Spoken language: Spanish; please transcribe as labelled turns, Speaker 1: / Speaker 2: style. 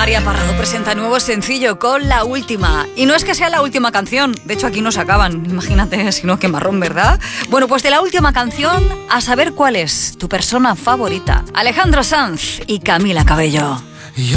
Speaker 1: María Parrado presenta nuevo sencillo con La Última. Y no es que sea la última canción, de hecho aquí no se acaban, imagínate, si no, qué marrón, ¿verdad? Bueno, pues de la última canción, a saber cuál es tu persona favorita. Alejandro Sanz y Camila Cabello.